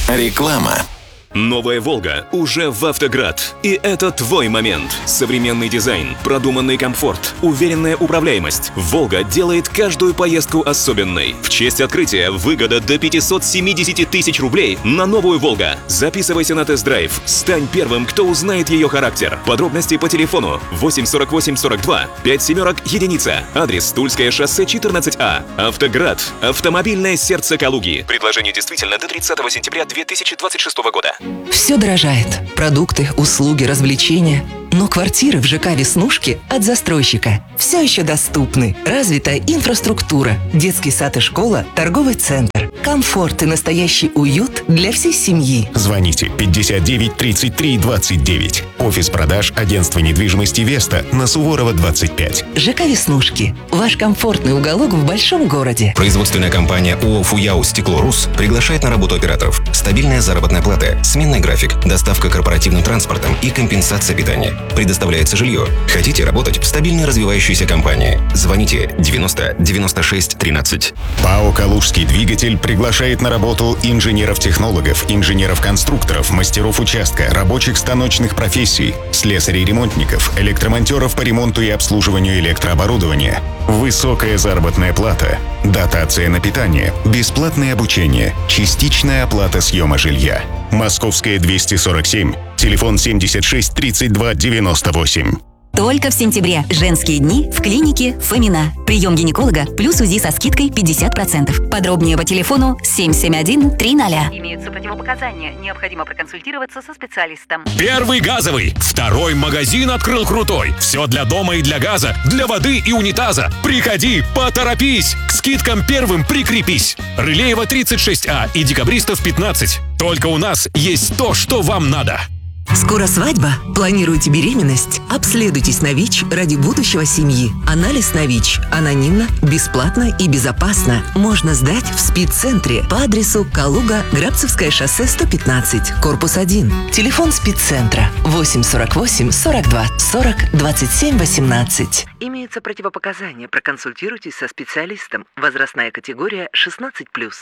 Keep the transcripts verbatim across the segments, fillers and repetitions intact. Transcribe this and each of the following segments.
Реклама. Новая «Волга» уже в «Автоград». И это твой момент. Современный дизайн, продуманный комфорт, уверенная управляемость. «Волга» делает каждую поездку особенной. В честь открытия выгода до пятьсот семьдесят тысяч рублей на новую «Волга». Записывайся на тест-драйв. Стань первым, кто узнает ее характер. Подробности по телефону восемь сорок восемь сорок два пять семерок единица. Адрес Тульское шоссе четырнадцать А. «Автоград». Автомобильное сердце Калуги. Предложение действительно до тридцатого сентября две тысячи двадцать шестого года. Все дорожает. Продукты, услуги, развлечения. Но квартиры в ЖК «Веснушки» от застройщика все еще доступны. Развитая инфраструктура, детский сад и школа, торговый центр. Комфорт и настоящий уют для всей семьи. Звоните пятьдесят девять тридцать три двадцать девять. Офис продаж агентства недвижимости «Веста» на Суворова двадцать пять. ЖК «Веснушки» – ваш комфортный уголок в большом городе. Производственная компания ООО «Фуяу Стекло-Рус» приглашает на работу операторов. Стабильная заработная плата, сменный график, доставка корпоративным транспортом и компенсация питания. Предоставляется жилье. Хотите работать в стабильной развивающейся компании? Звоните девяносто девяносто шесть тринадцать. ПАО «Калужский двигатель» приглашает на работу инженеров-технологов, инженеров-конструкторов, мастеров участка, рабочих станочных профессий, слесарей-ремонтников, электромонтеров по ремонту и обслуживанию электрооборудования. Высокая заработная плата, дотация на питание, бесплатное обучение, частичная оплата съема жилья. Московская двести сорок семь, телефон семьдесят шесть тридцать два девяносто восемь. Только в сентябре. Женские дни в клинике Фомина. Прием гинеколога плюс УЗИ со скидкой пятьдесят процентов. Подробнее по телефону семь семь один три ноль. Имеются противопоказания. Необходимо проконсультироваться со специалистом. Первый газовый. Второй магазин открыл крутой. Все для дома и для газа, для воды и унитаза. Приходи, поторопись. К скидкам первым прикрепись. Рылеева тридцать шесть А и Декабристов пятнадцать. Только у нас есть то, что вам надо. Скоро свадьба? Планируете беременность? Обследуйтесь на ВИЧ ради будущего семьи. Анализ на ВИЧ анонимно, бесплатно и безопасно. Можно сдать в СПИД-центре по адресу Калуга, Грабцевское шоссе сто пятнадцать, корпус один. Телефон СПИД-центра восемь сорок восемь сорок два сорок двадцать семь восемнадцать. Имеются противопоказания. Проконсультируйтесь со специалистом. Возрастная категория шестнадцать плюс.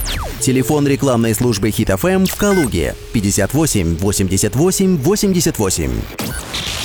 Телефон рекламной службы Хит эф эм в Калуге пятьдесят восемь восемьдесят восемь восемьдесят восемь.